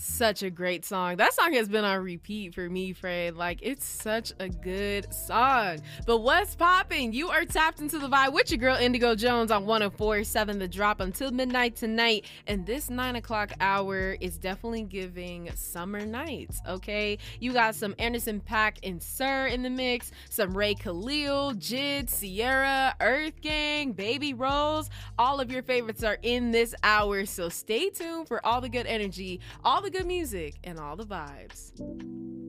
Such a great song. That song has been on repeat for me, Fred. Like, it's such a good song. But what's popping? You are tapped into the vibe with your girl Indigo Jones on 104.7 The Drop until midnight tonight. And this 9 o'clock hour is definitely giving summer nights, okay? You got some Anderson .Paak and Sir in the mix, some Ray Khalil, Jid, Sierra, Earth Gang, Baby Rose. All of your favorites are in this hour, so stay tuned for all the good energy, all the good music, and all the vibes.